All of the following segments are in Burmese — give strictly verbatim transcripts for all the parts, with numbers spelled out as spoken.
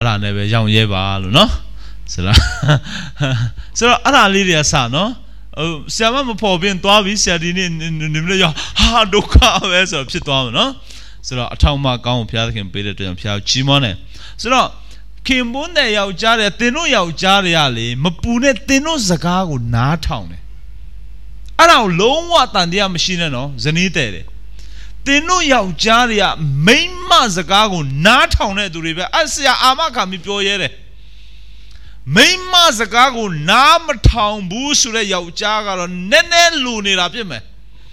ara ne be young ye ba lo no so la so ara li de sa noဆရာမမဖော်ပြင်သွားပြီးဆရာဒီနေ့နေမလို့ရောဟာဒုက္ခပဲဆိုတော့ဖြစ်သွားမှာနော်ဆိုတော့အထောက်အမကောင်းကိုဘုရားသခင်ပေးတဲ့အတွက်ကြောင့်ဘုရားကြီးမောတယ်ဆိုတော့ခင်ပွန်းတဲ့ယောက်ျားတွေတင်တို့ယောက်ျားတွေကလေမပူနဲ့တင်တို့စကားကိုနားထောင်တယ်အဲ့ဒါကိုလုံးဝတန်တရားမရှိနဲ့နော်ဇနီးတဲ့တယ်တင်တို့ယောက်ျားတွေကမိန်းမစကားကိုနားထောင်တဲ့သူတွေပဲအဲ့ဆရာအာမခံပြီးပြောရဲတယ်မိန်းမစကားကိုနားမထောင်ဘူးဆိုတဲ့ယောက်ျားကတော့နည်းနည်းလူနေတာဖြစ်မယ်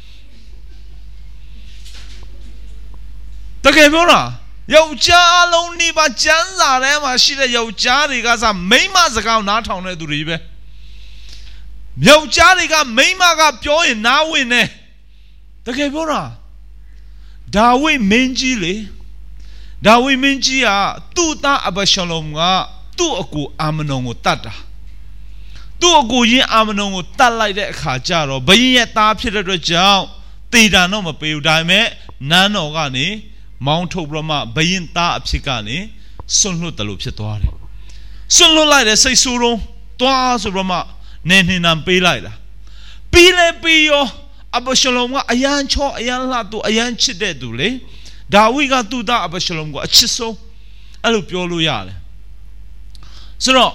တကယ်ပြောတာယောက်ျားအလုံးဒီပါကျမ်းစာထဲမှာရှိတဲ့ယောက်ျားတွေကစမိန်းမစကားနားထောင်တဲ့သူတွေပဲယောက်ျားတွေကမိန်းမကပြောရင်နားဝင်တယ်တကယ်ပြောတာဒါဝိမင်းကြီးလေဒါဝိမင်းကြီးကသူ့သားအဘရှလုံကသူ့အကူအာမနုံကိုတတ်တာသူ့အကူရင်းအာမနုံကိုတတ်လိုက်တဲ့အခါကျတော့ဘုရင်ရဲ့သားဖြစ်တဲ့အတွက်ကြောင့်တေတံတော့မပေးဘူးဒါပေမဲ့နန်းတော်ကနေမောင်းထုတ်ပြီးမှဘုရင်သားအဖြစ်ကနေဆွန့်လွတ်တယ်လို့ဖြစ်သွားတယ်ဆွန့်လွတ်လိုက်တဲ့စိတ်ဆိုးတော့သွားဆိုပြီးမှနေနေနံပေးလိုက်တာပြီးလေပြီးရောအဘရှလုံကအယမ်းချောအယမ်းလှသူအယမ်းချစ်တဲ့သူလေဒါဝိကသူ့သားအဘရှလုံကိုအချစ်ဆုံးအဲ့လိုပြောလို့ရတယ်ဆိုတော့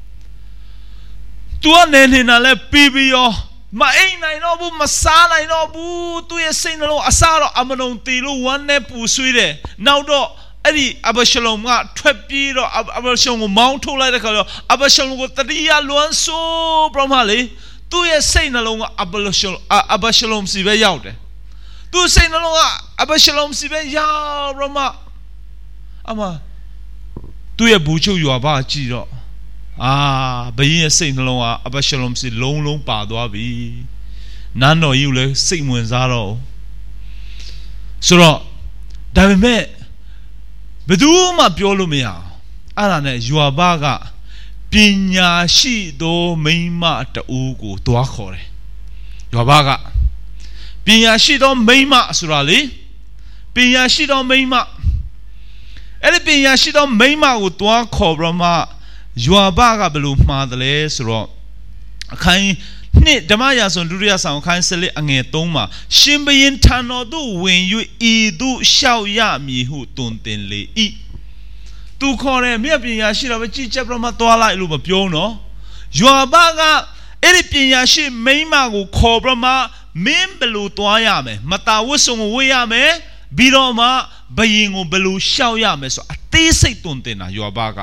तू အနေနဲ့လည်းပြီးပြီးရောမအိမ်နိုင်တော့ဘူးမစားနိုင်တော့ဘူးသူ့ရဲ့စိတ်နှလုံးအစားတော့အမလုံးတီလို့ဝမ်းနဲ့ပူဆွေးတယ်နောက်တော့အဲ့ဒီအဘရှလုံကထွက်ပြေးတော့အဘရှလုံကိုမောင်းထုတ်လိုက်တဲ့ခါကျတော့အဘရှလုံကိုတတိယလွမ်းဆိုးပြမလေသူ့ရဲ့စိတ်နှလုံးကအဘရှလုံအဘရှလုံစီပဲရောက်တယ်သူ့စိတ်နှလုံးကအဘရှလုံစီပဲရောက်ပြမအမသူ့ရဲ့ဘူချုပ်ရွာပါကြည့်တော့အာဘုရင်ရဲ့စိတ်နှလုံးကအဘရှလုံစီလုံးလုံးပါသွားပြီနန်းတော်ကြီးကိုလည်းစိတ်ဝင်စားတော့ဆိုတော့ဒါပေမဲ့ဘယ်သူမှပြောလို့မရအောင်အဲ့ဒါနဲ့ယွာဘကပညာရှိသောမိန်းမတူကိုတွားခေါ်တယ်ယွာဘကပညာရှိသောမိန်းမဆိုတာလေပညာရှိသောမိန်းမအဲ့ဒီပညာရှိသောမိန်းမကိုတွားခေါ်ပြီးမှယွာဘကဘယ်လိုမှားတယ်လဲဆိုတော့အခန်းနှစ်ဓမ္မရာဇဝင်ဒုတိယဆောင်အခန်းဆယ်လေးအငယ်သုံးမှာရှင်ဘုရင်ထံတော်သို့ဝင်၍ဤသို့လျှောက်ရမည်ဟုတွင်တင်လေ၏သူခေါ်တယ်မြတ်ပညာရှိတော်ပဲကြည်ချက်ပြမသွားလိုက်လို့မပြောနော်ယွာဘကအဲ့ဒီပညာရှိမိန်းမကိုခေါ်ပြမမင်းဘယ်လိုသွားရမယ်မတာဝတ်စုံကိုဝတ်ရမယ်ပြီးတော့မှဘုရင်ကိုဘယ်လိုလျှောက်ရမယ်ဆိုအသေးစိတ်တွင်တင်တာယွာဘက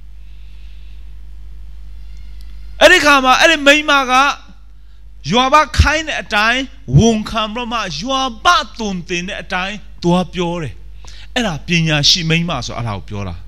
အဲ့ဒီခါမှာအဲ့ဒီမိန်းမကယွာဘခိုင်းတဲ့အတိုင်းဝန်ခံပြမယွာဘတွင်တင်တဲ့အတိုင်းသွားပြောတယ်အဲ့ဒါပညာရှိမိန်းမဆိုအဲ့ဒါကိုပြောတာ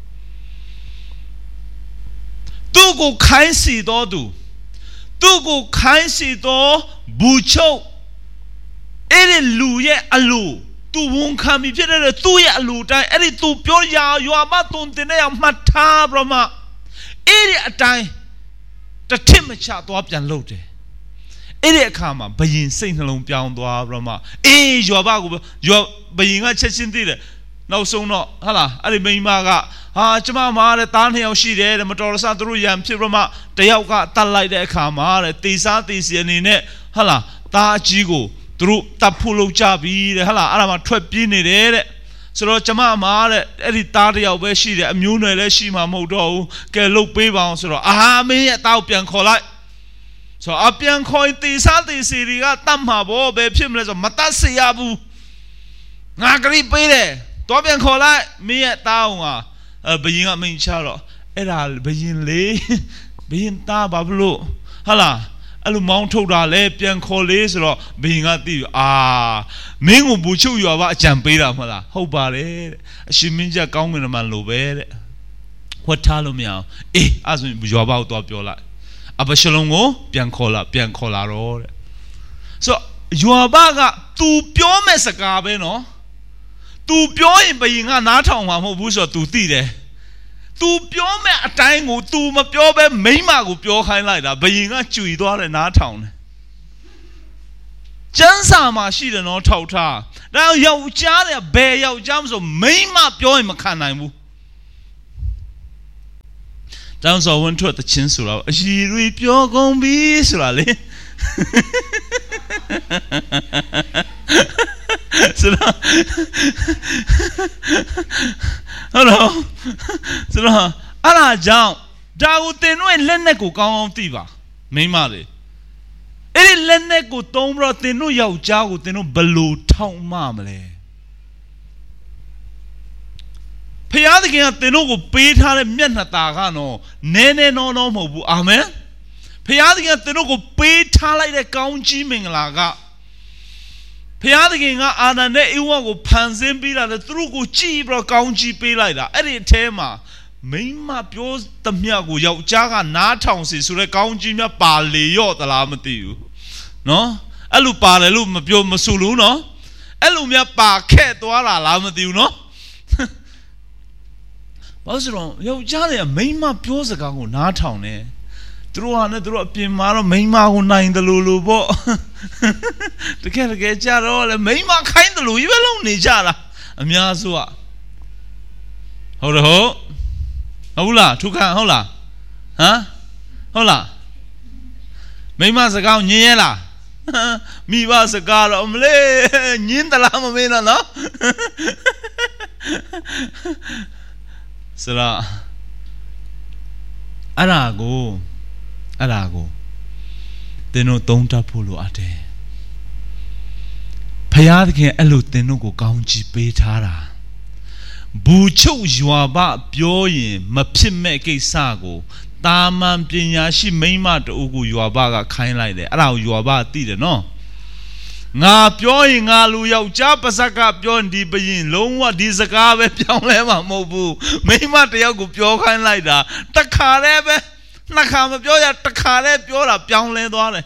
သူ့ကိုခိုင်းစီတော်သူသူ့ကိုခိုင်းစီတော်ဘူချုပ်အဲ့ဒီလူရဲ့အလိုသူဝန်ခံပြီးဖြစ်တဲ့သူ့ရဲ့အလိုတိုင်းအဲ့ဒီသူပြောရယွာဘတွင်တင်တဲ့မှတ်ထားပြမအဲ့ဒီအတိုင်းတထစ်မချသွားပြန်လုပ်တယ်အဲ့ဒီအခါမှာဘယင်စိတ်နှလုံးပြောင်းသွားပြမအေးယွာဘကိုယွာဘယင်ကချက်ချင်းသိတယ်နောက်ဆုံးတော့ဟာလားအဲ့ဒီမိန်းမကဟာကျမမားတဲ့သားနှစ်ယောက်ရှိတယ်တဲ့မတော်တဆသူတို့ရံဖြစ်ပြမတယောက်ကတတ်လိုက်တဲ့အခါမှာတဲ့တေစားတေစီအနေနဲ့ဟာလားသားအကြီးကိုသူတို့တပ်ဖို့လုပ်ကြပြီတဲ့ဟာလားအဲ့ဒါမှထွက်ပြေးနေတယ်တဲ့ဆိုတော့ကျမမားတဲ့အဲ့ဒီသားတယောက်ပဲရှိတယ်အမျိုးနွယ်လည်းရှိမှာမဟုတ်တော့ဘူးကဲလုတ်ပေးပါအောင်ဆိုတော့အာမင်းရဲ့သားကိုပြန်ခေါ်လိုက်ဆိုအပြန်ခေါ်တေစားတေစီတွေကတတ်မှာပေါ့ပဲဖြစ်မလဲဆိုမတတ်စေရဘူးငါဂရိပေးတယ်တော့ပြန်ခေါ်လိုက်မင်းရဲ့သားအောင်ဟာဘယင်ကမင်းချတော့အဲ့ဒါဘယင်လေဘယင်သားဘာလို့ဟာလားအဲ့လိုမောင်းထုတ်တာလဲပြန်ခေါ်လေးဆိုတော့ဘယင်ကသိပြီအာမင်းကိုဘူချုပ်ရွာပါအကြံပေးတာမဟုတ်လားဟုတ်ပါတယ်တဲ့အရှင်မင်းကြီးကောင်းကင်မှလို့ပဲတဲ့ဟောထားလို့မရအောင်အေးအဲ့ဆိုရွာပါကိုတော့ပြောလိုက်အဘရှလုံကိုပြန်ခေါ်လာပြန်ခေါ်လာတော့တဲ့ဆိုယွာဘက तू ပြောမဲ့စကားပဲနော် तू ပြောရင်ဘယင်ကနားထောင်မှာမဟုတ်ဘူးဆိုတော့ तू သိတယ် तू ပြောမဲ့အတိုင်းကို तू မပြောဘဲမိန်းမကိုပြောခိုင်းလိုက်တာဘယင်ကကြွေသွားတယ်နားထောင်တယ်ကျန်းစာမှာရှိတယ်နော်ထောက်ထားဒါယောက်ျားတယ်ဘယ်ယောက်ျားမဆိုမိန်းမပြောရင်မခံနိုင်ဘူးတောင်းစောဝန်ထွက်တဲ့ချင်းဆိုတော့အရှိတွေပြောကုန်ပြီဆိုတာလေဆိုတော့ဟုတ်တော့ဆိုတော့အဲ့ဒါကြောင့်ဒါကိုသင်တို့ရဲ့လက်နဲ့ကိုကောင်းကောင်းသိပါမိမလေအဲ့ဒီလက်နဲ့ကိုသုံးပြီးတော့သင်တို့ယောက်ျားကိုသင်တို့ဘယ်လိုထောက်မမလဲဖျားသခင်ကသင်တို့ကိုပေးထားတဲ့မျက်နှာตาကတော့နည်းနည်းနောနောမဟုတ်ဘူးအာမင်ဖျားသခင်ကသင်တို့ကိုပေးထားလိုက်တဲ့ကောင်းကြီးမင်္ဂလာကဖျားသခင်ကအာဒံနဲ့ဧဝကိုဖန်ဆင်းပေးတာလေသူတို့ကိုကြည်ပြီးတော့ကောင်းကြီးပေးလိုက်တာအဲ့ဒီအထဲမှာမိမပြောသမျှကိုယောက်ျားကနားထောင်စီဆိုတဲ့ကောင်းကြီးများပါလေရော့သလားမသိဘူးနော်အဲ့လိုပါတယ်လို့မပြောမဆိုလို့နော်အဲ့လိုများပါခဲ့သွားတာလားမသိဘူးနော်ဘာလို့ဆိုတော့ယောက်ျားတွေကမိမပြောစကားကိုနားထောင်တယ်သူတို့ဟာနဲ့သူတို့အပြင်မှာတော့မိမကိုနိုင်တယ်လို့လို့ပေါ့တကယ်တကယ်ကြတော့လေမိမခိုင်းတယ်လို့ပဲလုံးနေကြတာအများစုကဟုတ်တယ်ဟုတ်ဟုတ်လားထုခံဟုတ်လားဟမ်ဟုတ်လားမိမစကားညင်းရဲလားမိဘစကားတော့မလေးညင်းတလားမမင်းတော့နော်စရာအဲ့ဒါကိုအဲ့ဒါကိုသင်တို့သုံးတတ်ဖို့လိုအပ်တယ်ဖယားသခင်အဲ့လိုသင်တို့ကိုကောင်းချီးပေးထားတာဘူချုပ်ရွာဘပြောရင်မဖြစ်မဲ့ကိစ္စကိုတာမန်ပညာရှိမိန်းမတူကိုရွာဘကခိုင်းလိုက်တယ်အဲ့ဒါကိုရွာဘသိတယ်နော်ငါပြောရင်ငါလူယောက်ျားပါဇက်ကပြောဒီပရင်လုံးဝဒီစကားပဲပြောင်းလဲမှာမဟုတ်ဘူးမိန်းမတယောက်ကိုပြောခိုင်းလိုက်တာတခါတည်းပဲနှစ်ခါမပြောရတခါတည်းပြောတာပြောင်းလဲသွားတယ်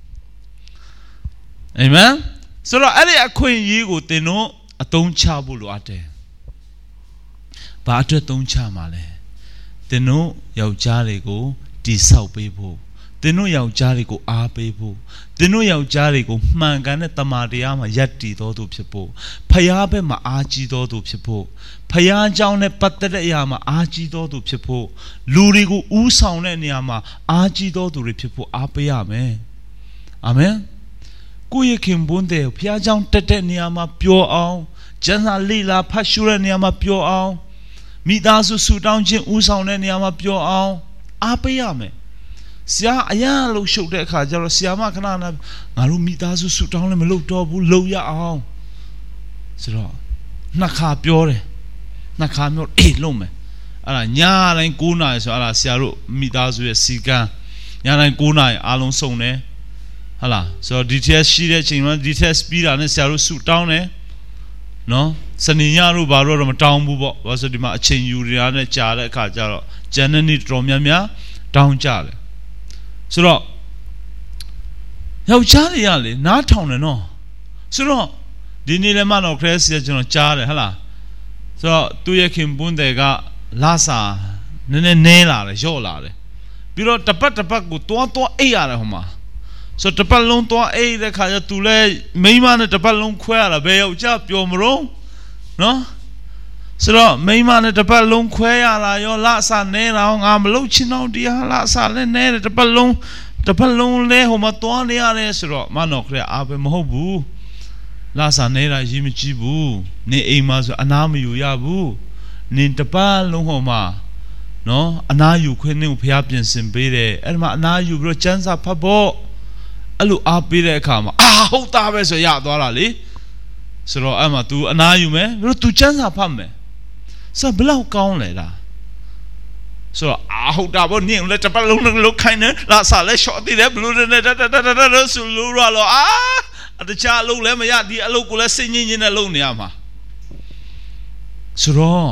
အာမင်ဆိုတော့အဲ့ဒီအခွင့်အရေးကိုသင်တို့အသုံးချဖို့လိုအပ်တယ်ဘာအတွက်သုံးချမှာလဲသင်တို့ယောက်ျားတွေကိုတိဆောက်ပေးဖို့သင်တို့ယောက်ျားတွေကိုအားပေးဖို့သင်တို့ယောက်ျားတွေကိုမှန်ကန်တဲ့တမာတရားမှာယက်တည်တော်သူဖြစ်ဖို့ဖယားဘက်မှာအားကြီးတော်သူဖြစ်ဖို့ဖယားเจ้าနဲ့ပတ်သက်တဲ့အရာမှာအားကြီးတော်သူဖြစ်ဖို့လူတွေကိုဥဆောင်တဲ့နေရာမှာအားကြီးတော်သူတွေဖြစ်ဖို့အားပေးရမယ်အာမင်ကိုယ့်ရဲ့ခင်ပွန်းတဲ့ဖယားเจ้าတက်တဲ့နေရာမှာပျော်အောင်ကျမ်းစာလေ့လာဖတ်ရှုတဲ့နေရာမှာပျော်အောင်မိသားစုဆူတောင်းခြင်းဥဆောင်တဲ့နေရာမှာပျော်အောင်အားပေးရမယ်ဆရာအရာလို့ရှုပ်တဲ့အခါကျတော့ဆရာမခဏနာငါတို့မိသားစုဆူတောင်းလည်းမလုပ်တော့ဘူးလုပ်ရအောင်ဆိုတော့နှစ်ခါပြောတယ်နှစ်ခါမျိုးအေးလုံးမယ်အဲ့ဒါညတိုင်း၉နာရီဆိုအဲ့ဒါဆရာတို့မိသားစုရဲ့စီကံညတိုင်း၉နာရီအားလုံးစုံတယ်ဟုတ်လားဆိုတော့ဒီထက်ရှိတဲ့ချိန်မှာဒီထက်ပြီးတာနဲ့ဆရာတို့ဆူတောင်းတယ်နော်စနေညတို့ဘာလို့တော့မတောင်းဘူးပေါ့ဘာလို့ဆိုဒီမှာအချိန်ယူရတဲ့ကြာတဲ့အခါကျတော့ဂျန်နစ်တော်များများတောင်းကြတယ်ဆိုတော့ယောက်ျားတွေကလေနားထောင်တယ်နော်ဆိုတော့ဒီနေ့လည်းမတော့ခရစ်စကျွန်တော်ကြားတယ်ဟဟလားဆိုတော့သူရဲ့ခင်ပွန်းတွေကလာစာနည်းနည်းနဲလာတယ်ရော့လာတယ်ပြီးတော့တပတ်တပတ်ကိုတွားတွားအိတ်ရတယ်ဟိုမှာဆိုတော့တပတ်လုံးတွားအိတ်တဲ့ခါကျသူလည်းမိန်းမနဲ့တပတ်လုံးခွဲရတာဘယ်ယောက်ျားပျော်မလို့နော်ဆိုတော့မိန်းမနဲ့တပတ်လုံးခွဲရတာရောလဆာနဲတာငါမလုပ်ချင်တော့ဒီဟာလဆာလည်းနဲတယ်တပတ်လုံးတပတ်လုံးလဲဟိုမှာတွားနေရတယ်ဆိုတော့မနော်ခရအားပဲမဟုတ်ဘူးလဆာနဲတာရေးမကြည့်ဘူးနေအိမ်မှာဆိုအနာမယူရဘူးနေတပတ်လုံးဟိုမှာနော်အနာယူခွင့်နဲ့ဖျားပြင်ဆင်ပေးတယ်အဲ့မှာအနာယူပြီးတော့ကျန်းစာဖတ်ဖို့အဲ့လိုအားပေးတဲ့အခါမှာအာဟုတ်တာပဲဆိုရသွားတာလေဆိုတော့အဲ့မှာ तू အနာယူမယ်ပြီးတော့ तू ကျန်းစာဖတ်မယ်ဆိုဘလောက်ကောင်းလဲလားဆိုတော့အာဟုတ်တာပေါ့နင်းလည်းတပတ်လုံးလုံးခိုင်းနေလာစားလဲရှော့သေးတယ်ဘလို့နဲ့တတတတဆူလို့ရလို့အာအတခြားအလုပ်လည်းမရဒီအလုပ်ကိုလည်းစိတ်ငြင်းငြင်းနဲ့လုပ်နေရမှာဆိုတော့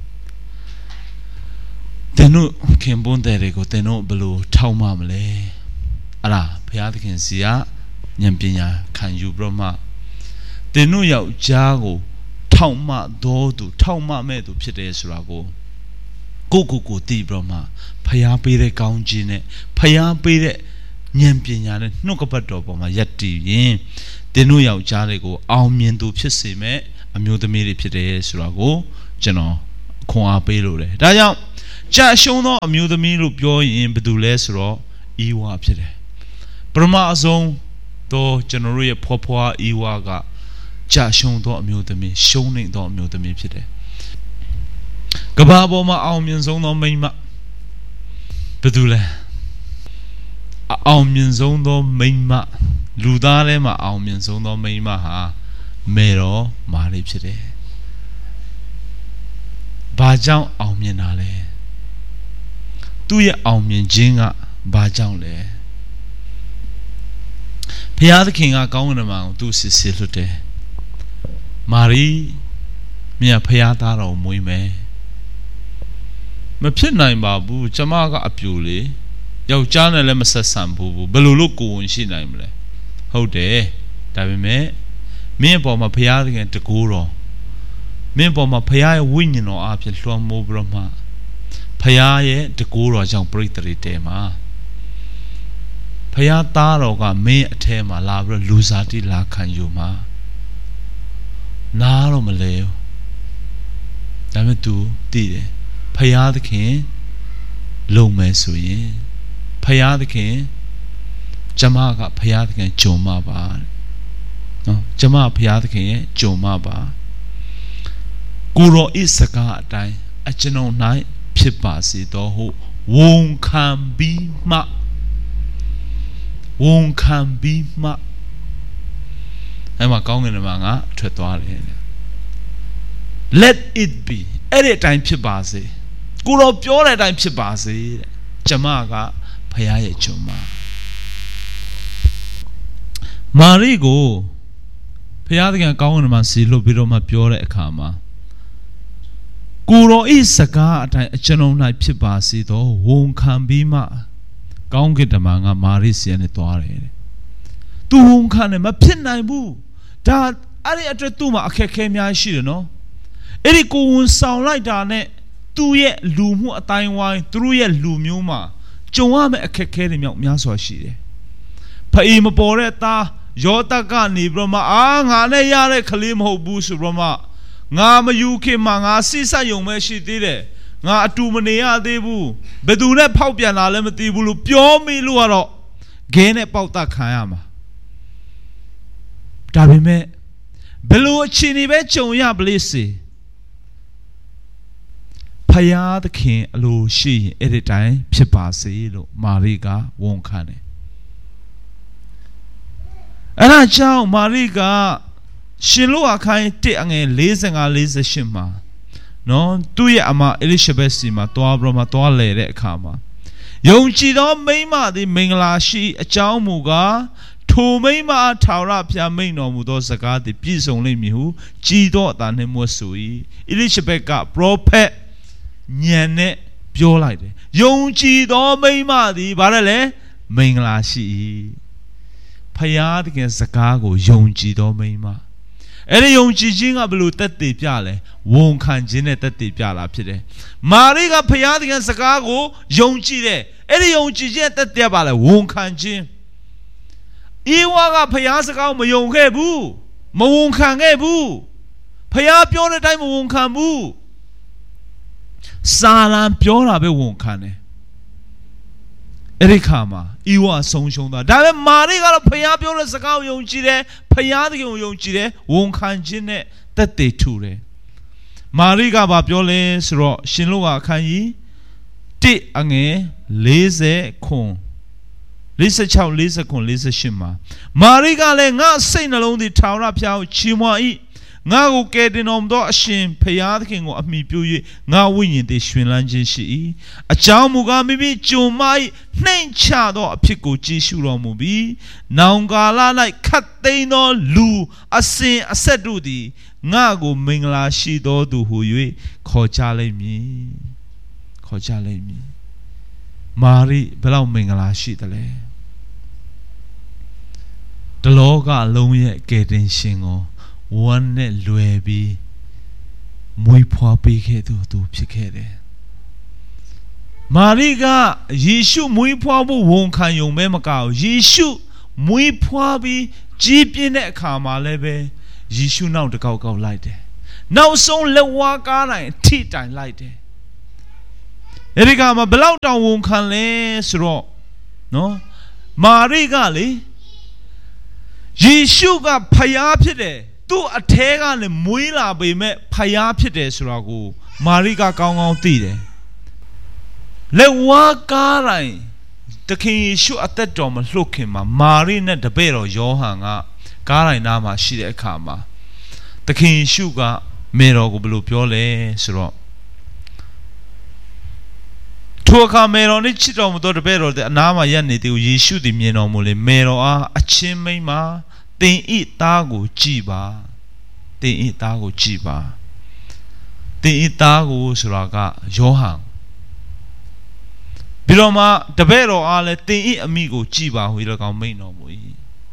တင်တို့ခင်ပွန်းတဲ့တွေကိုတင်တို့ဘလို့ထောက်မှမလဲအဲ့ဒါဘုရားသခင်စီကဉာဏ်ပညာခံယူပြီးတော့မှတင်တို့ယောက်ျားကိုထောက်မှတော်သူထောက်မှမဲ့သူဖြစ်တယ်ဆိုတာကိုကိုကိုကိုသိပြီးတော့မှဖျားပေးတဲ့ကောင်းခြင်းနဲ့ဖျားပေးတဲ့ဉာဏ်ပညာနဲ့နှုတ်ကပတ်တော်ပေါ်မှာယက်တည်ရင်တင်တို့ယောက်ျားတွေကိုအောင်မြင်သူဖြစ်စေမဲ့အမျိုးသမီးတွေဖြစ်တယ်ဆိုတာကိုကျွန်တော်ခွန်အားပေးလို့တယ်ဒါကြောင့်ကြာရှုံးသောအမျိုးသမီးလို့ပြောရင်ဘယ်သူလဲဆိုတော့ဤဝါဖြစ်တယ်ပရမအဆုံးတော့ကျွန်တော်တို့ရဲ့ဖွားဖွားဤဝါကကြာရှုံးသောအမျိုးသမီးရှုံးနေသောအမျိုးသမီးဖြစ်တယ်ကဘာပေါ်မှာအောင်မြင်ဆုံးသောမိန်းမဘယ်သူလဲအောင်မြင်ဆုံးသောမိန်းမလူသားထဲမှာအောင်မြင်ဆုံးသောမိန်းမဟာမေတော်မာရိဖြစ်တယ်ဘာကြောင့်အောင်မြင်တာလဲသူ့ရဲ့အောင်မြင်ခြင်းကဘာကြောင့်လဲဘုရားသခင်ကကောင်းကင်မှာသူ့စစ်စစ်လွတ်တယ်မာရိမြတ်ဘုရားသားတော်မွေးမယ်မဖြစ်နိုင်ပါဘူးကျမကအပြူလေယောက်ျားနဲ့လည်းမဆက်ဆံဘူးဘယ်လိုလုပ်ကိုယ်ဝင်ရှိနိုင်မလဲဟုတ်တယ်ဒါပေမဲ့မင်းအပေါ်မှာဘုရားသခင်တကူတော်မင်းအပေါ်မှာဘုရားရဲ့ဝိညာဉ်တော်အဖြစ်လွှမ်းမိုးပြီးတော့မှဘုရားရဲ့တကူတော်ကြောင့်ပြိတ္တိတဲမှာဘုရားသားတော်ကမင်းအထဲမှာလာပြီးတော့လူစားတိလာခံယူမှာနားတော့မလဲဒါပေမဲ့ तू သိတယ်ဘုရားသခင်လုံမယ်ဆိုရင်ဘုရားသခင်ကျမကဘုရားသခင်ဂျုံမပါနော်ကျမဘုရားသခင်ရဲ့ဂျုံမပါကိုရောဤစကားအတိုင်းအကျွန်ုပ်၌ဖြစ်ပါစေတော်ဟုဝန်ခံပြီးမှဝန်ခံပြီးမှအဲ့မှာကောင်းကင်မှာငါထွက်သွားတယ် let it be အဲ့ဒီအတိုင်းဖြစ်ပါစေကိုရောပြောတဲ့အတိုင်းဖြစ်ပါစေတဲ့ကျမကဘုရားရဲ့ဂျုံမမာရိကိုဘုရားသခင်ကောင်းကင်မှာစီလွတ်ပြီးတော့မှပြောတဲ့အခါမှာကိုရောဤစကားအတိုင်းအကျွန်ုပ်၌ဖြစ်ပါစေသောဝန်ခံပြီးမှကောင်းကင်တမန်ကမာရိစီနဲ့တွားတယ်သူဝန်ခံတယ်မဖြစ်နိုင်ဘူးဒါအဲ့ဒီအတွက်သူ့မှာအခက်အခဲများရှိတယ်နော်အဲ့ဒီကိုဝန်ဆောင်လိုက်တာနဲ့သူ့ရဲ့လူမှုအတိုင်းဝိုင်းသူ့ရဲ့လူမျိုးမှာကြုံရမယ့်အခက်အခဲတွေမြောက်များစွာရှိတယ်ဖအေးမပေါ်တဲ့သားယောသကနေပြီးတော့မှအာငါနဲ့ရတဲ့ကလေးမဟုတ်ဘူးဆိုပြီးတော့မှငါမယူခင်မှာငါစိစက်ယုံမဲ့ရှိသေးတယ်ငါအတူမနေရသေးဘူးဘယ်သူနဲ့ဖောက်ပြန်လာလဲမသိဘူးလို့ပြောမိလို့ကတော့ဂဲနဲ့ပေါက်တခံရမှာဒါပေမဲ့ဘယ်လိုအခြေအနေပဲကြုံရပလိစေဖယားသခင်အလိုရှိရင်အဲ့ဒီတိုင်းဖြစ်ပါစေလို့မာရိကဝန်ခံတယ်အဲ့ဒါကြောင့်မာရိကရှင်လောအခန်းတစ်အငယ်၄၅ ၄၈မှာနော်သူ့ရဲ့အမအဲလိရှဘက်စီမှာတွားပြီးတော့မှတွားလဲတဲ့အခါမှာယုံကြည်သောမိန်းမသည်မင်္ဂလာရှိအကြောင်းမူကားထိုမိန်းမထာဝရဘုရားမိန့်တော်မူသောစကားသည်ပြည့်စုံလိမ့်မည်ဟုကြည်သောအတန်နှင့်မွတ်ဆို၏အဲလိရှဘက်ကပရောဖက်ညံနဲ့ပြောလိုက်တယ်ယုံကြည်သောမိန်းမသည်ဘာလဲလဲမင်္ဂလာရှိ၏ဖယားတကယ်စကားကိုယုံကြည်သောမိန်းမအဲ့ဒီယုံကြည်ခြင်းကဘယ်လိုတက်တည်ပြလဲဝန်ခံခြင်းနဲ့တက်တည်ပြလာဖြစ်တယ်မာရိကဖယားတကယ်စကားကိုယုံကြည်တယ်အဲ့ဒီယုံကြည်ခြင်းတက်တည်ပါလဲဝန်ခံခြင်းဤဝါကဖယားစကားမယုံခဲ့ဘူးမဝန်ခံခဲ့ဘူးဖယားပြောတဲ့အတိုင်းမဝန်ခံဘူးစာလံပြောတာပဲဝန်ခံတယ်အဲ့ဒီခါမှာဤဝါဆုံးရှုံးသွားဒါပေမဲ့မာရိကတော့ဖယားပြောတဲ့စကားကိုယုံကြည်တယ်ဖယားသခင်ကိုယုံကြည်တယ်ဝန်ခံခြင်းနဲ့တက်တည်ထူတယ်မာရိကဘာပြောလဲဆိုတော့ရှင်လောကအခန်းကြီးတစ်အငယ်၄၀ခွန်၄၆ ၄၇ ၄၈မှာမာရိကလည်းငါစိတ်နှလုံးသည်ထာဝရဘုရားကိုချီးမွမ်း၏ငါကိုကယ်တင်တော်မူသောအရှင်ဖယားသခင်ကိုအမိပြု၍ငါဝိညာဉ်သည်ရှင်လန်းခြင်းရှိ၏အကြောင်းမူကားမိမိကြုံမ၏နှိမ်ချသောအဖြစ်ကိုကြည့်ရှုတော်မူပြီးနောင်ကာလ၌ခတ်သိမ်းသောလူအစဉ်အဆက်တို့သည်ငါကိုမင်္ဂလာရှိသောသူဟု၍ခေါ်ကြလိမ့်မည်ခေါ်ကြလိမ့်မည်မာရိဘယ်လောက်မင်္ဂလာရှိသလဲတလောကလုံးရဲ့ကယ်တင်ရှင်ကိုဝမ်းနဲ့လွယ်ပြီးမွေးဖွားပေးခဲ့သူသူဖြစ်ခဲ့တယ်မာရိကယေရှုမွေးဖွားဖို့ဝန်ခံယုံမဲမကဘူးယေရှုမွေးဖွားပြီးကြီးပြင်းတဲ့အခါမှာလည်းပဲယေရှုနောက်တစ်ကောက်ကောက်လိုက်တယ်နောက်ဆုံးလက်ဝါးကားတိုင်းထိတိုင်လိုက်တယ်เอริกามาเบลล์တောင်ဝန်ခံလဲဆိုတော့နော်မာရိကလေယေရှုကဖယားဖြစ်တယ်သူ့အထဲကလည်းမွေးလာပေမဲ့ဖယားဖြစ်တယ်ဆိုတာကိုမာရိကကောင်းကောင်းသိတယ်လက်ဝါးကားတိုင်းတခင်ယေရှုအသက်တော်မလှုပ်ခင်မှာမာရိနဲ့တပည့်တော်ယောဟန်ကကားတိုင်းနားမှာရှိတဲ့အခါမှာတခင်ယေရှုကမေတော်ကိုဘယ်လိုပြောလဲဆိုတော့ထိုအခါမေတော်နဲ့ချစ်တော်မူသောတပည့်တော်တဲ့အနားမှာရပ်နေသည်ကိုယေရှုသည်မြင်တော်မူလေမေတော်အားအချင်းမိန်းမသင်ဤသားကိုကြည်ပါသင်ဤသားကိုကြည်ပါသင်ဤသားကိုဆိုတာကယောဟန်ပြီးတော့မှတပည့်တော်အားလည်းသင်ဤအမိကိုကြည်ပါဟူ၎င်းမိန့်တော်မူ၏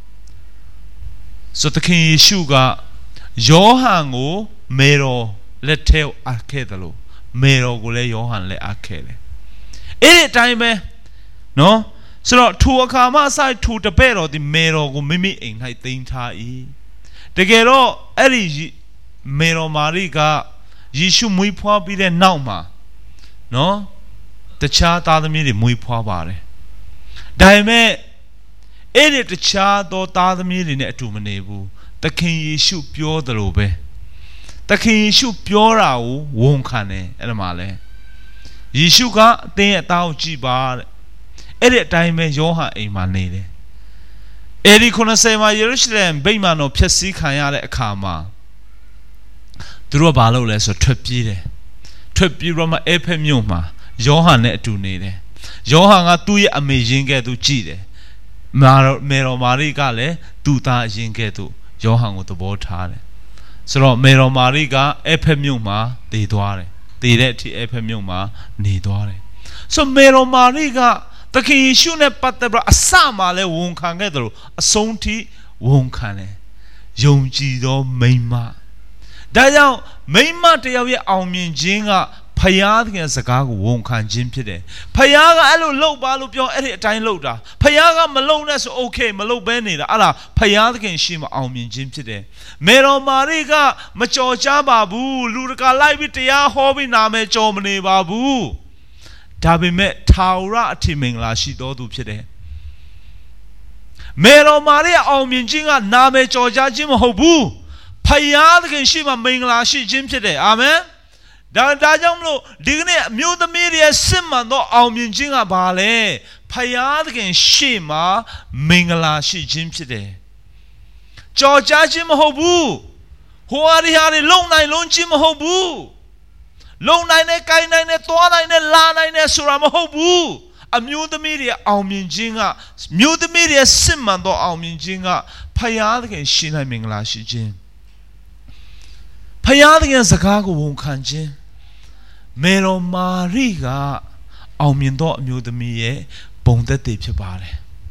ဆိုသခင်ယေရှုကယောဟန်ကိုမေတော်လက်ထဲအပ်ခဲ့တယ်လို့မေတော်ကိုလည်းယောဟန်လည်းအပ်ခဲ့တယ်အဲ့ဒီအတိုင်းပဲနော်ဆိုတော့ထိုအခါမှအဆိုင်ထိုတပည့်တော်ဒီမေတော်ကိုမိမိအိမ်၌သိမ်းထား၏တကယ်တော့အဲ့ဒီမေတော်မာရိကယေရှုမွေးဖွားပြီးတဲ့နောက်မှာနော်တခြားသားသမီးတွေမွေးဖွားပါတယ်ဒါပေမဲ့အဲ့ဒီတခြားသောသားသမီးတွေနဲ့အတူမနေဘူးသခင်ယေရှုပြောသလိုပဲသခင်ယေရှုပြောတာကိုဝန်ခံတယ်အဲ့ဒါမှလဲယေရှုကအသင်ရဲ့အသားကိုကြည့်ပါတဲ့အဲ့ဒီအတိုင်းပဲယောဟန်အိမ်မှာနေတယ်အဲ့ဒီခုနစ်ဆယ်မှာယေရုရှလင်ဗိမာန်တော်ဖျက်ဆီးခံရတဲ့အခါမှာသူတို့ကဘာလုပ်လဲဆိုထွက်ပြေးတယ်ထွက်ပြေးတော့မှအေဖက်မြို့မှာယောဟန်နဲ့အတူနေတယ်ယောဟန်ကသူ့ရဲ့အမေရင်းကဲ့သို့ကြည့်တယ်မာမေတော်မာရိကလည်းသူ့သားရင်းကဲ့သို့ယောဟန်ကိုသဘောထားတယ်ဆိုတော့မေတော်မာရိကအေဖက်မြို့မှာတည်သွားတယ်တည်တဲ့အထိအေဖက်မြို့မှာနေသွားတယ်ဆိုမေတော်မာရိကသခင်ယေရှုနဲ့ပတ်သက်ပြီးအစမှလည်းဝန်ခံခဲ့တယ်လို့အဆုံးထိဝန်ခံတယ်ယုံကြည်သောမိန်းမဒါကြောင့်မိန်းမတယောက်ရဲ့အောင်မြင်ခြင်းကဖယားသခင်စကားကိုဝန်ခံခြင်းဖြစ်တယ်ဖယားကအဲ့လိုလှုပ်ပါလို့ပြောအဲ့ဒီအတိုင်းလှုပ်တာဖယားကမလှုပ်နဲ့ဆိုโอเคမလှုပ်ဘဲနေတာအဲ့ဒါဖယားသခင်ရှိမှအောင်မြင်ခြင်းဖြစ်တယ်မေတော်မာရိကမကြော်ကြားပါဘူးလူတကာလိုက်ပြီးတရားဟောပြီးနာမယ်ကြော်မနေပါဘူးဒါပေမဲ့ထာဝရအထင်မင်္ဂလာရှိတော်သူဖြစ်တယ်မေတော်မာရိအောင်မြင်ခြင်းကနာမည်ကြော်ကြားခြင်းမဟုတ်ဘူးဖယားသခင်ရှိမှမင်္ဂလာရှိခြင်းဖြစ်တယ်အာမင်ဒါဒါကြောင့်မလို့ဒီကနေ့အမျိုးသမီးတွေရဲ့စစ်မှန်သောအောင်မြင်ခြင်းကဘာလဲဖယားသခင်ရှိမှမင်္ဂလာရှိခြင်းဖြစ်တယ်ကြော်ကြားခြင်းမဟုတ်ဘူးဟိုအရာတွေလုံနိုင်လုံးခြင်းမဟုတ်ဘူးလုံနိုင်နဲ့ကိုင်းနိုင်နဲ့သွားနိုင်နဲ့လာနိုင်နဲ့ဆိုတာမဟုတ်ဘူးအမျိုးသမီးတွေအောင်မြင်ခြင်းကမျိုးသမီးတွေစစ်မှန်သောအောင်မြင်ခြင်းကဖယားသခင်ရှိနိုင်မင်္ဂလာရှိခြင်းဖယားသခင်စကားကိုဝန်ခံခြင်းမေတော်မာရိကအောင်မြင်သောအမျိုးသမီးရဲ့ပုံသက်သေဖြစ်ပါတယ်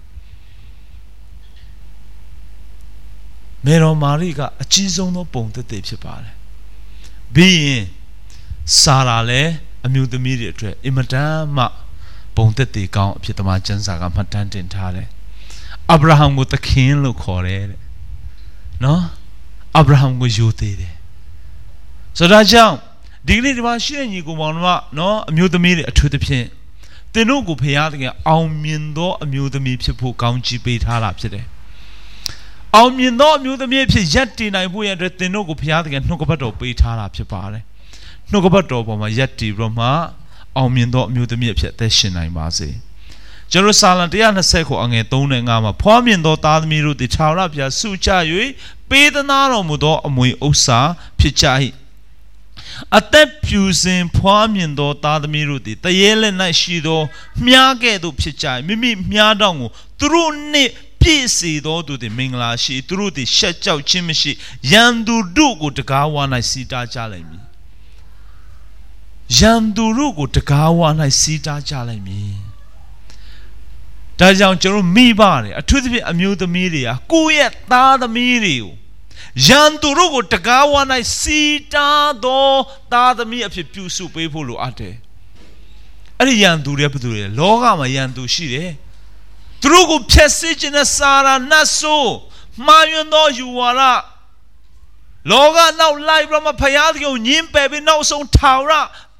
မေတော်မာရိကအကြီးဆုံးသောပုံသက်သေဖြစ်ပါတယ်ပြီးရင်စာရာလည်းအမျိုးသမီးတွေအတွက်အင်မတန်မှပုံသက်သေကောင်းအဖြစ်သမားကျမ်းစာကမှတ်တမ်းတင်ထားတယ်အာဗြဟံကိုသခင်လို့ခေါ်တယ်တဲ့နော်အာဗြဟံကိုယိုသေးတယ်ဆိုတော့ကြောင့်ဒီကနေ့ဒီမှာရှိတဲ့ညီကိုမောင်တို့ကနော်အမျိုးသမီးတွေအထူးသဖြင့်သင်တို့ကိုဖျားသခင်အောင်မြင်သောအမျိုးသမီးဖြစ်ဖို့ကောင်းချီးပေးထားတာဖြစ်တယ်အောင်မြင်သောအမျိုးသမီးဖြစ်ရပ်တည်နိုင်ဖို့ရတဲ့သင်တို့ကိုဖျားသခင်နှုတ်ကပတ်တော်ပေးထားတာဖြစ်ပါတယ်နှုတ်ကပတ်တော်ပေါ်မှာရပ်တည်ပြီးမှအောင်မြင်သောအမျိုးသမီးဖြစ်အသက်ရှင်နိုင်ပါစေဂျေရုဆလမ်one twentyခုအငယ်threeနဲ့fiveမှာဖွားမြင်သောသားသမီးတို့သည်ထာဝရဘုရားဆုချ၍ပေးသနာတော်မူသောအမွေဥစ္စာဖြစ်ကြ၏အသက်ဖြူစင်ဖွားမြင်သောသားသမီးတို့သည်တရေလက်၌ရှိသောမြားကဲ့သို့ဖြစ်ကြ၏မိမိမြားတောင်ကိုသူတို့နှင့်ပြည့်စေသောသူသည်မင်္ဂလာရှိသူတို့သည်ရှက်ကြောက်ခြင်းမရှိရန်သူတို့ကိုတကားဝါ၌စီးတားကြလိမ့်မည်ရန်သူတို့ကိုတကားဝါ၌စီးတားကြလိမ့်မည်ဒါကြောင့်ကျွန်တော်မိဘတွေအထူးသဖြင့်အမျိုးသမီးတွေကကိုယ့်ရဲ့သားသမီးတွေကိုရန်သူတို့ကိုတကားဝါ၌စီးတားသောသားသမီးအဖြစ်ပြုစုပေးဖို့လိုအပ်တယ်အဲ့ဒီရန်သူတွေဘယ်သူတွေလဲလောကမှာရန်သူရှိတယ်သူတို့ကိုဖျက်ဆီးခြင်းနဲ့စာရနတ်ဆိုးမှားယွင်းသောယူဝါဒလောကနောက်လိုက်ပြီးမှဖယားသခင်ကိုညှင်းပယ်ပြီးနောက်ဆုံးထာဝရ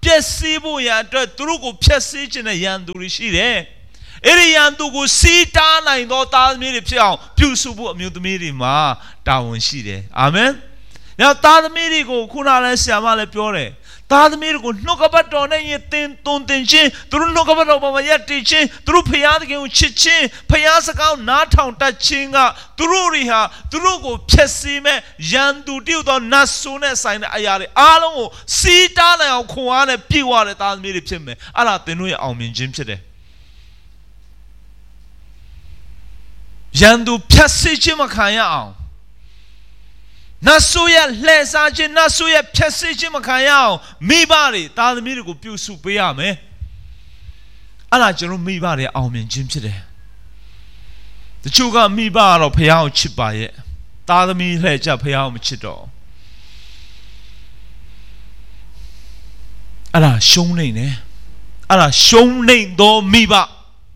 Piasibo ya to Trugo Piasich in a Yandurishide. Eriandugo Sita nine dota milipia, Pusubu Mutumiri down shide. Amen. Now Tadamirigo Kunala Siamale Pure. Tadamirigo look about on any thing, don't think, through look about over yet teaching, through Piatic Chichi, Piasaka, not town touching up, through Riha, through go Pesime, Yandu Dudo, Nasuna sign Ayari, Alo, Sita now Kuana Piwa at Almiripime, Ala Tenuya Almin Jim today. Yandu Piasichi Makaya. Nasuya Lesaji Nasuya Piasichi Makaya. Me body, Tad Miracle Pew Supayame. Ala Jerum me body, Almin Jim today. The Chuga me bar or pay out chip by it. Tad me ledger pay out Michito. Ala Shone, eh? Ala Shone do me ba.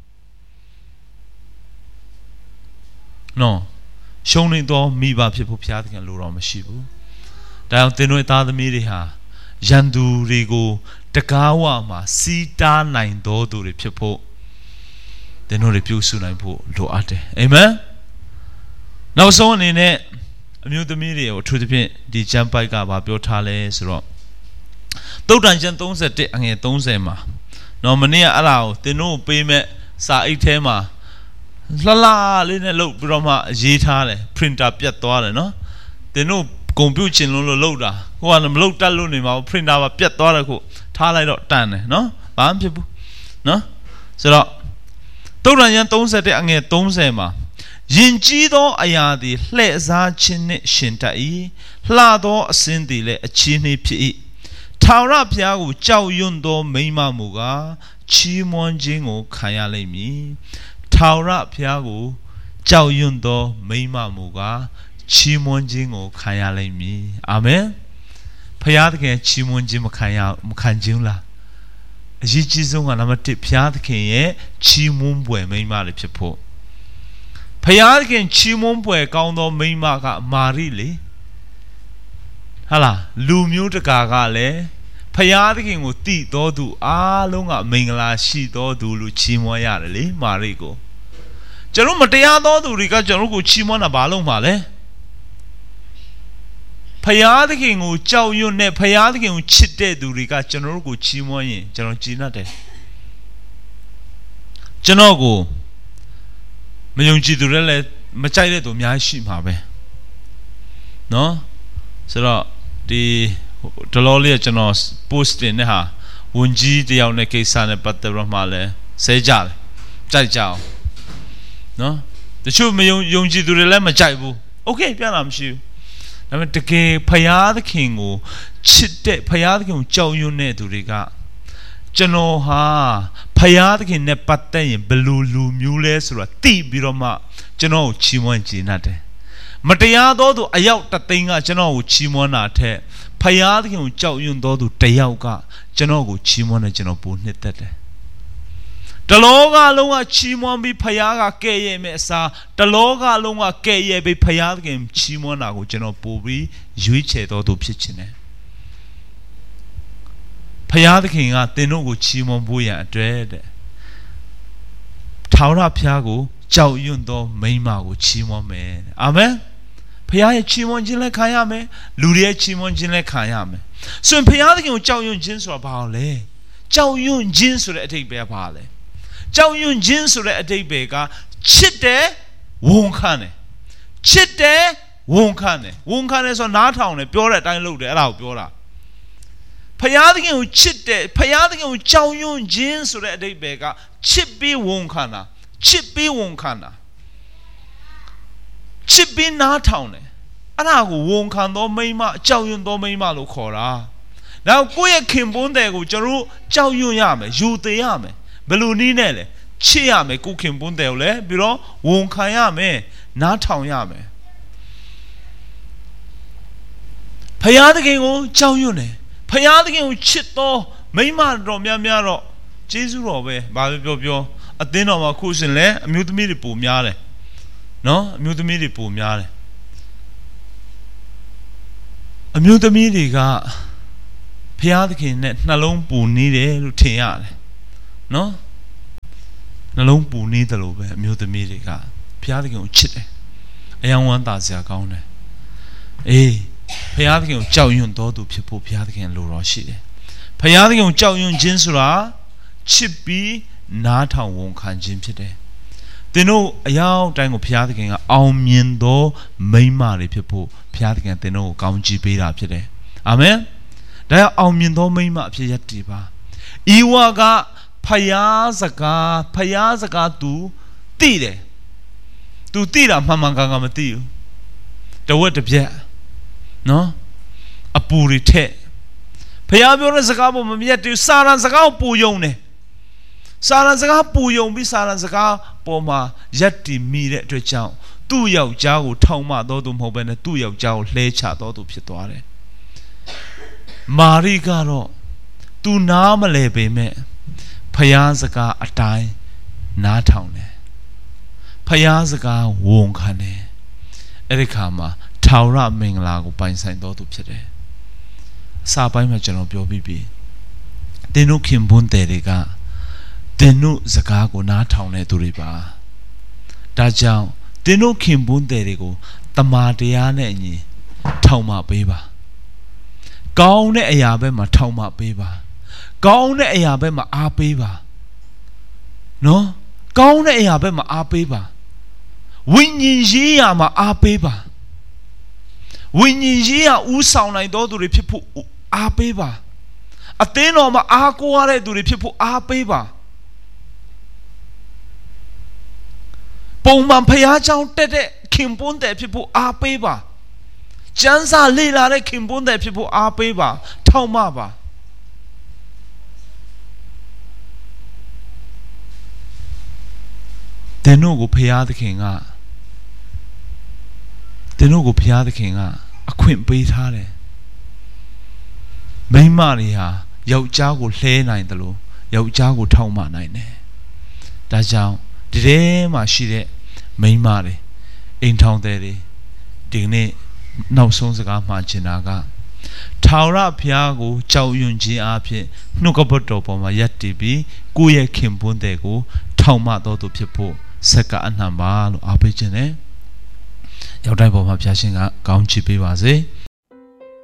No, showing door me by people piating and lure on my shibu. Down the no ta the miriha, Jandu Rigo, Takawama, Sita nine door to the people. They no repeat soon I put do ate. Amen. Now, someone in it, a mute the media or to the pin, the jump by Gaba, Biotales, rock. Don't dungeon don't set it and don't say ma. No mania allow, they no payment, sa itema. La la, little load Brahma, Zita, print up yet dollar, no? They know computing loader. Go on them load that lunim, I'll print out a pet dollar, Tala dot tan, no? Bam people, no? So, don't run don't set it and get don't say ma. Jinjido ayadi, let za chin shintai, Lado a cindy le a chini pi. Taura piago, chow yundo, meima muga, chi monjingo, kaya le me. Taura Piago, Chow Yundo, Meima Muga, Chimonjingo, Kaya le me. Amen. Payatke, Chimonjim Kaya Mukanjula. Jijizung and Amati Piatke, Chimumbwe, Meima le people. Payatke and Chimumbwe, Gauno Meima Marili. Hala, Lumu Gaga le. Payatke would teach do do ah longa mingla she do do lu chimoyarly, Marigo. Jerumatea do riga Jerugo chimona balong male. Payatke who chow you ne Payatke who chite do riga Jerugo chimoy, Jerogina de Janogo Mayunji durele, Machide to Miashi Mabe. No? So the the lolly Janos post in ha, Wunji the Yauneke Sana but the Ramale, Sejal, Jajao. No? The shoe may Yunji do the lemma jaibu. Okay, Pianam shoe. I mean, the gay Payad King, oh, Chit Payad King, Chow Yune to Riga. Jano ha, Payad King Nepate, Belulu, Mules, or a tea biroma, Jano, Chimonji Nate. Mateado to Ayau Tatinga, Jano, Chimonate. Payad can chow yun do to Tayauka, Janogo, Chimona Janopo Nitete. The loga longa Chimon be Payaga Kaye Mesa, the loga longa Kaye be Payad game Chimona, Janopo be Juiche or to Pichine. Payad king at the no Chimon Buya dread. Taura Piago, chow yun do, Mayma, Chimon me. Amen. Paya Chimonjin Kayame, Luria Chimonjin Kayame. So in Payaki, Chow Yun Jins or Bale. Chow Yun Jins or a take bear pale. Chow Yun Jins or a take baker, Chite, Wonkane. Chite, Wonkane. Wonkane is on our town, a pure at I load it out, Pura. Payaki who chite, Payaki who Chow Yun Jins or a take baker, Chip be Wonkana, Chip be Wonkana. Chip be not town. And I won't can do Mayma, Chow Yun do Mayma Lucora. Now go a Kimbunde go Jaru, Chow Yun Yame, Jute Yame, Beluninele, Chiame, go Kimbundele, below, won't Kayame, not town Yame. Payadaking, Chow Yune, Payadaking, Chito, Mayma, Romiamaro, Jesu Robe, Babio, a dinner of a cushion le, a mutimipu miare. No, mutimipu miare. A mutamiriga ဖျားသခင်နဲ့နှလုံးပူနေတယ်လို့ထင်ရတယ်နော်နှလုံးပူနေတယ်လို့ပဲအမျိုးသမီးတွေကဖျားသခင်ကိုချစ်တယ်အယံဝမ်းသာစရာကောင်းတယ်အေးဖျားသခင်ကိုကြောက်ရွံ့တော်သူဖြစ်ဖို့ဖျားသခင်လိုတော်ရှိတယ်ဖျားသခင်ကိုကြောက်ရွံ့ခြင်းဆိုတာချစ်ပြီးနားထောင်ဝန်ခံခြင်းဖြစ်တယ်သင်တို့အယောက်တိုင်းကိုဘုရားသခင်ကအောင်မြင်သောမိန်းမတွေဖြစ်ဖို့ဘုရားသခင်သင်တို့ကိုကောင်းချီးပေးတာဖြစ်တယ်အာမင်ဒါကြောင့်အောင်မြင်သောမိန်းမအဖြစ်ရည်တည်ပါဤဝါကဖယားစကားဖယားစကား तू သိတယ် तू သိတာမှန်မှန်ကန်ကန်မသိဘူးတဝက်တစ်ပြက်နော်အပူတွေထက်ဖယားပြောတဲ့စကားပေါ်မမြတ်တူစာရန်စကားကိုပူယုံတယ်စာရန်စကားပူယုံပြီးစာရန်စကားပေါ်မှာရက်တည်မိတဲ့အတွက်ကြောင့်သူ့ယောက်ျားကိုထောင်မတော်သူမဟုတ်ဘဲနဲ့သူ့ယောက်ျားကိုလှဲချတော်သူဖြစ်သွားတယ်မာရိကတော့သူနားမလဲပေမဲ့ဖယားစကားအတိုင်းနားထောင်တယ်ဖယားစကားဝန်ခံတယ်အဲ့ဒီခါမှာထာဝရမင်္ဂလာကိုပိုင်ဆိုင်တော်သူဖြစ်တယ်အစာပိုင်းမှာကျွန်တော်ပြောပြီးပြီသင်တို့ခင်ပွန်းတယ်တွေကသင်တို့စကားကိုနားထောင်တဲ့သူတွေပါဒါကြောင့်သင်တို့ခင်ပွန်းတယ်တွေကိုတမာတရားနဲ့အညီထောင်မပေးပါကောင်းတဲ့အရာဘက်မှာထောင်မပေးပါကောင်းတဲ့အရာဘက်မှာအားပေးပါနော်ကောင်းတဲ့အရာဘက်မှာအားပေးပါဝိညာဉ်ရေးရာမှာအားပေးပါဝိညာဉ်ရေးရာဥဆောင်နိုင်တော်သူတွေဖြစ်ဖို့အားပေးပါအသင်းတော်မှာအားကိုးရတဲ့သူတွေဖြစ်ဖို့အားပေးပါပုံမှန်ဖျားเจ้าတက်တဲ့ခင်ပွန်းတယ်ဖြစ်ဖို့အားပေးပါကျမ်းစာလေ့လာတဲ့ခင်ပွန်းတယ်ဖြစ်ဖို့အားပေးပါထောက်မပါသင်တို့ကိုဖျားသခင်ကသင်တို့ကိုဖျားသခင်ကအခွင့်ပေးထားတယ်မိန်းမတွေဟာယောက်ျားကိုလှဲနိုင်တယ်လို့ယောက်ျားကိုထောက်မနိုင်တယ်ဒါကြောင့်ဒီထဲမှာရှိတဲ့မိန်းမတွေအိမ်ထောင်တဲ့တွေဒီနေ့နောက်ဆုံးစကားမှချင်တာကထာဝရဘုရားကိုကြောက်ရွံ့ခြင်းအပြင်နှုတ်ကပတ်တော်ပေါ်မှာယက်တည်ပြီးကိုယ့်ရဲ့ခင်ပွန်းတဲ့ကိုထောက်မတော်သူဖြစ်ဖို့စက္ကအနှံပါလို့အားပေးခြင်းနဲ့ရောက်တိုင်းပေါ်မှာဘုရားရှင်ကကောင်းချီးပေးပါစေ။